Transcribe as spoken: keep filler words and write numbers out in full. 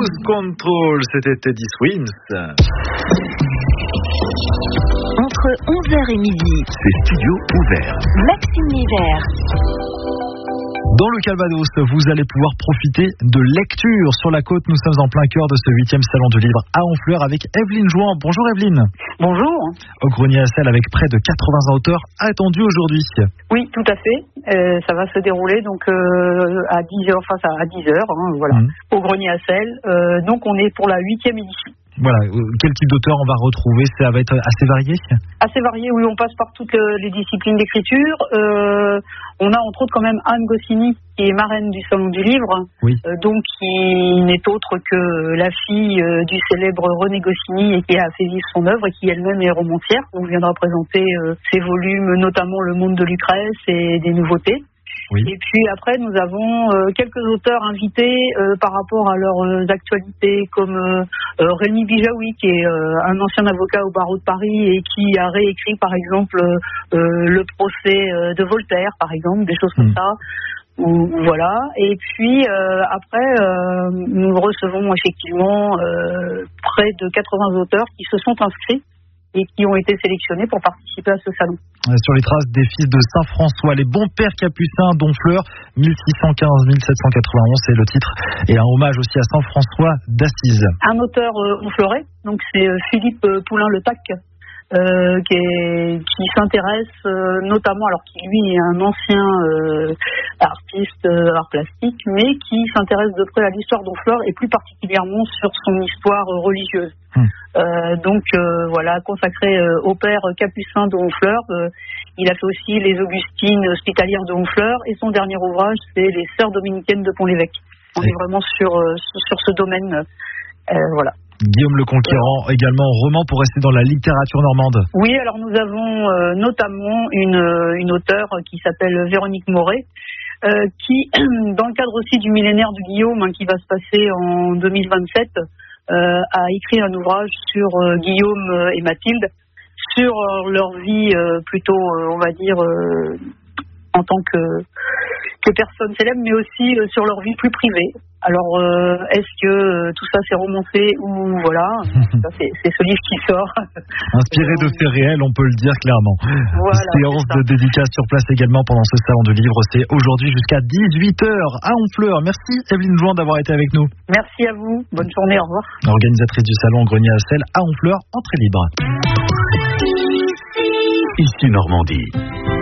Lose Control, c'était Teddy Swims. Entre onze heures et midi, c'est Studio Ouvert. Maxime Levert. Dans le Calvados, vous allez pouvoir profiter de lecture sur la côte. Nous sommes en plein cœur de ce huitième salon du livre à Honfleur avec Evelyne Jouan. Bonjour Evelyne. Bonjour. Au grenier à sel avec près de quatre-vingts auteurs attendus aujourd'hui. Oui, tout à fait. Euh, ça va se dérouler donc euh, à dix heures, enfin à dix heures, hein, voilà, mmh. au grenier à sel. Euh, donc on est pour la huitième édition. Voilà, quel type d'auteur on va retrouver? Ça va être assez varié? Assez varié, oui, on passe par toutes les disciplines d'écriture. Euh, on a entre autres quand même Anne Goscinny, qui est marraine du Salon du Livre, oui. euh, donc qui n'est autre que la fille euh, du célèbre René Goscinny et qui a fait vivre son œuvre et qui elle-même est romancière. On viendra présenter euh, ses volumes, notamment Le Monde de Lucrèce et des nouveautés. Oui. Et puis après, nous avons euh, quelques auteurs invités euh, par rapport à leurs euh, actualités, comme euh, euh, Rémi Bijaoui, qui est euh, un ancien avocat au barreau de Paris et qui a réécrit, par exemple, euh, le procès euh, de Voltaire, par exemple, des choses comme mmh. ça. Ou, voilà. Et puis euh, après, euh, nous recevons effectivement euh, près de quatre-vingts auteurs qui se sont inscrits et qui ont été sélectionnés pour participer à ce salon. Sur les traces des fils de Saint-François, les bons pères capucins d'Honfleur, mille six cent quinze à mille sept cent quatre-vingt-onze, c'est le titre, et un hommage aussi à Saint-François d'Assise. Un auteur euh, honfleurais, donc c'est euh, Philippe Poulain-Le Tac, euh, qui, est, qui s'intéresse euh, notamment, alors qui lui est un ancien euh, artiste euh, art plastique, mais qui s'intéresse de près à l'histoire d'Honfleur et plus particulièrement sur son histoire euh, religieuse. Hum. Euh, donc euh, voilà, consacré euh, au père capucin de Honfleur. Euh, il a fait aussi les Augustines hospitalières de Honfleur et son dernier ouvrage, c'est les Sœurs dominicaines de Pont-l'Évêque. On oui. est vraiment sur, euh, sur ce domaine. Euh, voilà. Guillaume Le Conquérant, euh, également roman pour rester dans la littérature normande. Oui, alors nous avons euh, notamment une, une auteure qui s'appelle Véronique Moret, euh, qui, dans le cadre aussi du millénaire du Guillaume, hein, qui va se passer en deux mille vingt-sept, Euh, a écrit un ouvrage sur euh, Guillaume euh, et Mathilde, sur euh, leur vie euh, plutôt, euh, on va dire, euh, en tant que, que personne célèbre, mais aussi euh, sur leur vie plus privée. Alors, euh, est-ce que euh, tout ça c'est romancé ou voilà, ça, c'est, c'est ce livre qui sort. Inspiré de faits réels, on peut le dire clairement. Voilà, séance de dédicace sur place également pendant ce salon du livre. C'est aujourd'hui jusqu'à dix-huit heures à Honfleur. Merci Evelyne Jouan d'avoir été avec nous. Merci à vous. Bonne journée. Au revoir. Organisatrice du salon Grenier à sel à Honfleur, entrée libre. Ici Normandie.